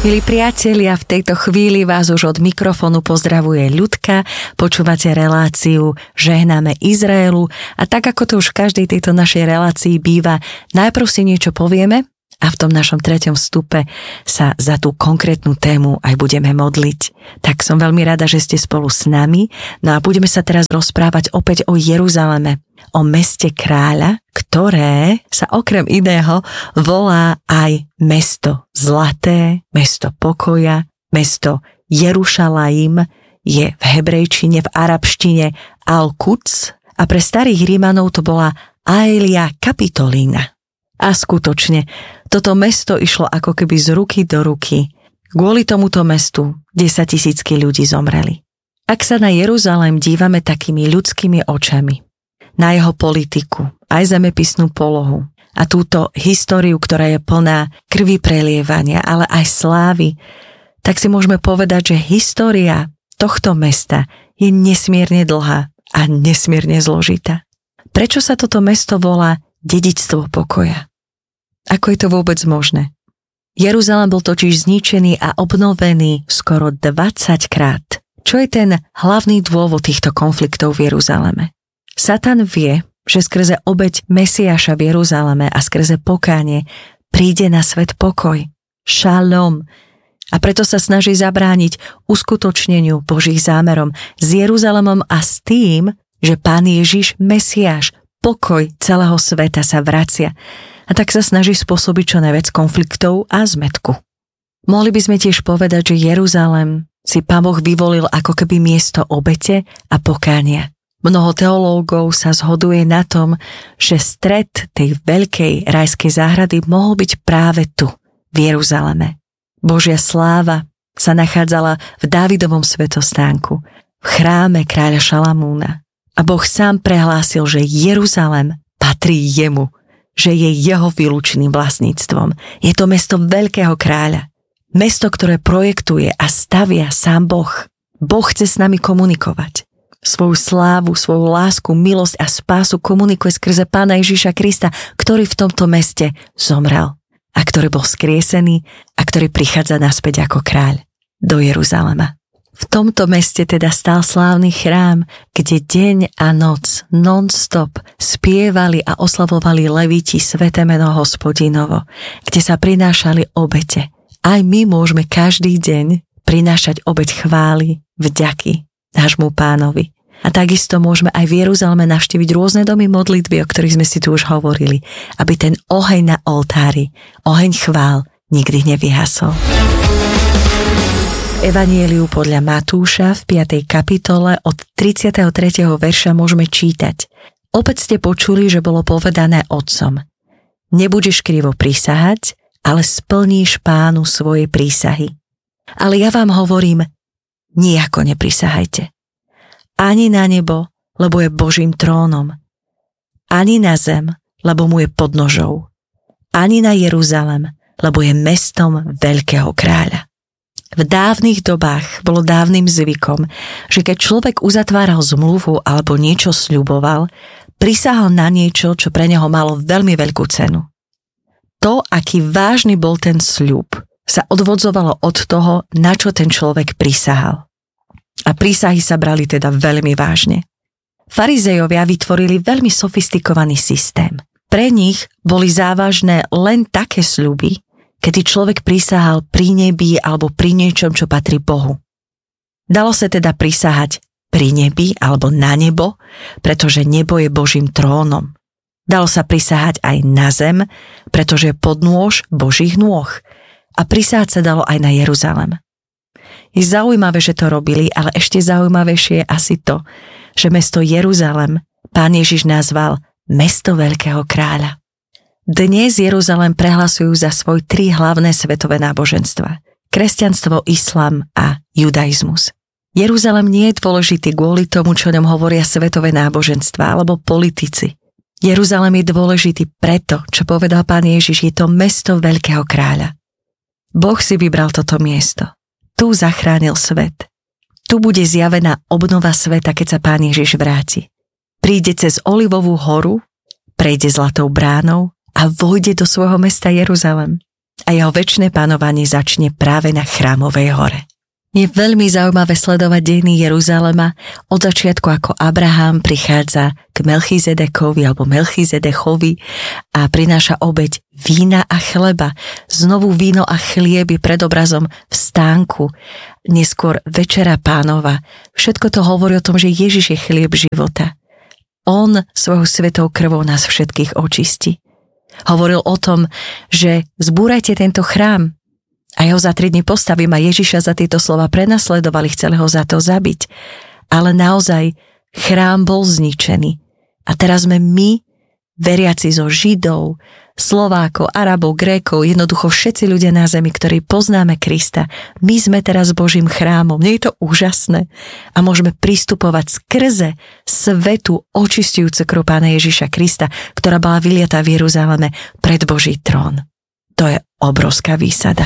Milí priatelia, v tejto chvíli vás už od mikrofónu pozdravuje Ľudka, počúvate reláciu Žehnáme Izraelu a tak ako to už v každej tejto našej relácii býva, najprv si niečo povieme a v tom našom treťom vstupe sa za tú konkrétnu tému aj budeme modliť. Tak som veľmi rada, že ste spolu s nami, no a budeme sa teraz rozprávať opäť o Jeruzaleme, o meste kráľa, ktoré sa okrem iného volá aj mesto zlaté, mesto pokoja, mesto Jerušalaim, je v hebrejčine, v arabštine Al-Quds a pre starých Rímanov to bola Aelia Capitolina. A skutočne, toto mesto išlo ako keby z ruky do ruky. Kvôli tomuto mestu 10 000 ľudí zomreli. Ak sa na Jeruzalém dívame takými ľudskými očami, na jeho politiku, aj zemepisnú polohu a túto históriu, ktorá je plná krvi prelievania, ale aj slávy, tak si môžeme povedať, že história tohto mesta je nesmierne dlhá a nesmierne zložitá. Prečo sa toto mesto volá dedičstvo pokoja? Ako je to vôbec možné? Jeruzalém bol totiž zničený a obnovený skoro 20 krát. Čo je ten hlavný dôvod týchto konfliktov v Jeruzaleme? Satan vie, že skrze obeť Mesiáša v Jeruzaleme a skrze pokánie príde na svet pokoj, šalom, a preto sa snaží zabrániť uskutočneniu Božích zámerom s Jeruzalémom a s tým, že Pán Ježiš, Mesiáš, pokoj celého sveta sa vracia a tak sa snaží spôsobiť čo najviac konfliktov a zmätku. Mohli by sme tiež povedať, že Jeruzalém si Pán Boh vyvolil ako keby miesto obete a pokánia. Mnoho teológov sa zhoduje na tom, že stred tej veľkej rajskej záhrady mohol byť práve tu, v Jeruzaleme. Božia sláva sa nachádzala v Dávidovom svätostánku, v chráme kráľa Šalamúna. A Boh sám prehlásil, že Jeruzalém patrí jemu, že je jeho výlučným vlastníctvom. Je to mesto veľkého kráľa. Mesto, ktoré projektuje a stavia sám Boh. Boh chce s nami komunikovať. Svoju slávu, svoju lásku, milosť a spásu komunikuje skrze Pána Ježiša Krista, ktorý v tomto meste zomrel a ktorý bol skriesený a ktorý prichádza naspäť ako kráľ do Jeruzalema. V tomto meste teda stál slávny chrám, kde deň a noc non-stop spievali a oslavovali levíti sväté meno Hospodinovo, kde sa prinášali obete. Aj my môžeme každý deň prinášať obeť chvály, vďaky nášmu Pánovi. A takisto môžeme aj v Jeruzaleme navštíviť rôzne domy modlitby, o ktorých sme si tu už hovorili, aby ten oheň na oltári, oheň chvál nikdy nevyhasol. Evanieliu podľa Matúša v 5. kapitole od 33. verša môžeme čítať. Opäť ste počuli, že bolo povedané otcom: nebudeš krivo prisahať, ale splníš Pánu svoje prísahy. Ale ja vám hovorím, nijako neprisahajte. Ani na nebo, lebo je Božím trónom. Ani na zem, lebo mu je podnožou. Ani na Jeruzalem, lebo je mestom veľkého kráľa. V dávnych dobách bolo dávnym zvykom, že keď človek uzatváral zmluvu alebo niečo sľuboval, prisahal na niečo, čo pre neho malo veľmi veľkú cenu. To, aký vážny bol ten sľub, sa odvodzovalo od toho, na čo ten človek prisahal. A prísahy sa brali teda veľmi vážne. Farizejovia vytvorili veľmi sofistikovaný systém. Pre nich boli závažné len také sľuby, kedy človek prisahal pri nebi alebo pri niečom, čo patrí Bohu. Dalo sa teda prisahať pri nebi alebo na nebo, pretože nebo je Božím trónom. Dalo sa prisahať aj na zem, pretože je podnôž Božích nôh. A prisahať sa dalo aj na Jeruzalem. Je zaujímavé, že to robili, ale ešte zaujímavejšie je asi to, že mesto Jeruzalem Pán Ježiš nazval mesto veľkého kráľa. Dnes Jeruzalém prehlasujú za svoj 3 hlavné svetové náboženstva: kresťanstvo, islám a judaizmus. Jeruzalém nie je dôležitý kvôli tomu, čo ňom hovoria svetové náboženstva alebo politici. Jeruzalém je dôležitý preto, čo povedal Pán Ježiš, je to mesto veľkého kráľa. Boh si vybral toto miesto. Tu zachránil svet. Tu bude zjavená obnova sveta, keď sa Pán Ježiš vráti. Príde cez Olivovú horu, prejde Zlatou bránou a vojde do svojho mesta Jeruzalém. a jeho večné panovanie začne práve na Chrámovej hore. Je veľmi zaujímavé sledovať dejiny Jeruzalema od začiatku, ako Abraham prichádza k Melchizedekovi alebo Melchizedechovi a prináša obeť vína a chleba. Znovu víno a chlieb je predobrazom vstánku, neskôr večera Pánova. Všetko to hovorí o tom, že Ježiš je chlieb života. On svojou svetou krvou nás všetkých očistí. Hovoril o tom, že zbúrajte tento chrám, a jeho za 3 dni postavím a Ježiša za tieto slova prenasledovali, chceli ho za to zabiť. Ale naozaj chrám bol zničený. A teraz sme my, veriaci zo Židov, Slovákov, Arabov, Grékov, jednoducho všetci ľudia na zemi, ktorí poznáme Krista, my sme teraz Božím chrámom. Nie je to úžasné? A môžeme pristupovať skrze svetu očistujúcu krv Pána Ježiša Krista, ktorá bola vyliatá v Jeruzaleme pred Boží trón. To je obrovská výsada.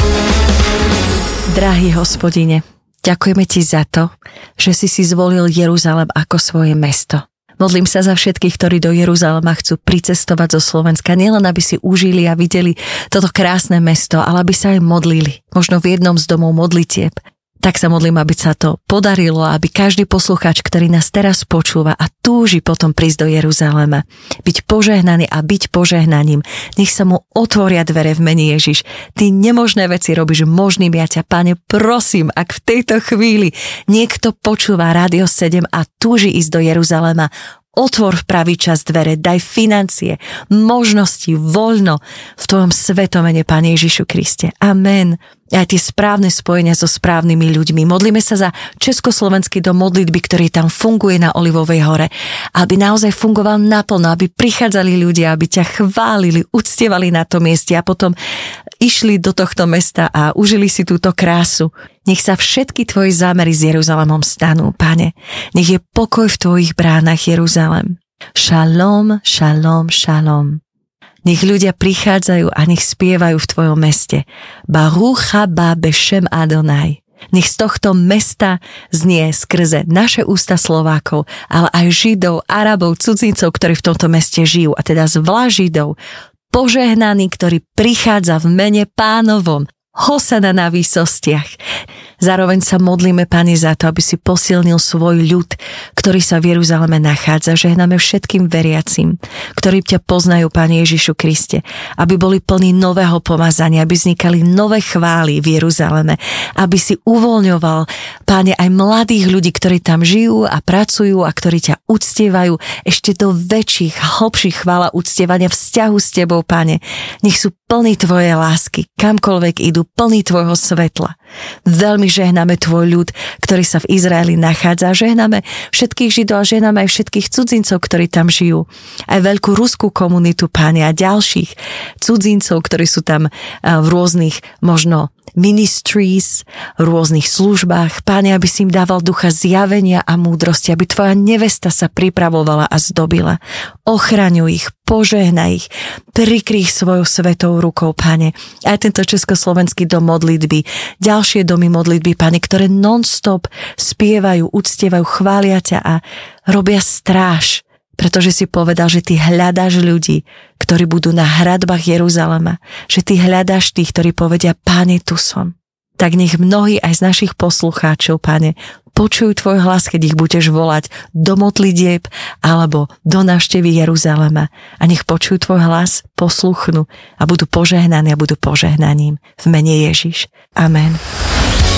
Drahý Hospodine, ďakujeme Ti za to, že si zvolil Jeruzalem ako svoje mesto. Modlím sa za všetkých, ktorí do Jeruzalema chcú pricestovať zo Slovenska, nielen aby si užili a videli toto krásne mesto, ale aby sa aj modlili, možno v jednom z domov modlitieb. Tak sa modlím, aby sa to podarilo, aby každý poslucháč, ktorý nás teraz počúva a túži potom prísť do Jeruzalema, byť požehnaný a byť požehnaním, nech sa mu otvoria dvere v mene Ježiš. Ty nemožné veci robíš možným, ja ťa, Pane, prosím, ak v tejto chvíli niekto počúva Rádio 7 a túži ísť do Jeruzalema, otvor v pravý čas dvere, daj financie, možnosti, voľno v tvojom svetom mene, Pane Ježišu Kriste. Amen. Aj tie správne spojenia so správnymi ľuďmi. Modlíme sa za Československý dom modlitby, ktorý tam funguje na Olivovej hore. Aby naozaj fungoval naplno, aby prichádzali ľudia, aby ťa chválili, uctievali na tom mieste a potom išli do tohto mesta a užili si túto krásu. Nech sa všetky tvoji zámery s Jeruzalemom stanú, Pane. Nech je pokoj v tvojich bránach, Jeruzalem. Šalom, šalom, šalom. Nech ľudia prichádzajú a nech spievajú v tvojom meste. Baruch haba beshem Adonai. Nech z tohto mesta znie skrze naše ústa Slovákov, ale aj Židov, Arabov, cudzincov, ktorí v tomto meste žijú, a teda zvlášť Židov, požehnaný, ktorý prichádza v mene Pánovom. Hosana na výsostiach. Zároveň sa modlíme, Pane, za to, aby si posilnil svoj ľud, ktorý sa v Jeruzaleme nachádza. Žehnáme všetkým veriacim, ktorí ťa poznajú, Pane Ježišu Kriste, aby boli plní nového pomazania, aby vznikali nové chvály v Jeruzaleme, aby si uvoľňoval, Pane, aj mladých ľudí, ktorí tam žijú a pracujú a ktorí ťa uctievajú ešte do väčších, hlbších chvál a uctievania vzťahu s tebou, Pane. Nech sú plní tvojej lásky, kamkoľvek idú, plní tvojho svetla. Veľmi žehnáme tvoj ľud, ktorý sa v Izraeli nachádza. Žehnáme všetkých Židov a žehnáme aj všetkých cudzincov, ktorí tam žijú. Aj veľkú ruskú komunitu, Pane, a ďalších cudzincov, ktorí sú tam v rôznych možno ministries, v rôznych službách. Pane, aby si im dával ducha zjavenia a múdrosti, aby tvoja nevesta sa pripravovala a zdobila. Ochraňuj ich, požehnaj ich, prikryj ich svojou svetou rukou, Pane. Aj tento Československý dom modlitby, ďalšie domy modlitby, Pane, ktoré non-stop spievajú, uctievajú, chvália ťa a robia stráž, pretože si povedal, že ty hľadáš ľudí, ktorí budú na hradbách Jeruzalema, že ty hľadáš tých, ktorí povedia, Pane, tu som. Tak nech mnohí aj z našich poslucháčov, Pane, počujú tvoj hlas, keď ich budeš volať do modlitieb alebo do návštevy Jeruzalema. A nech počujú tvoj hlas, posluchnú a budú požehnaní a budú požehnaním v mene Ježiš. Amen.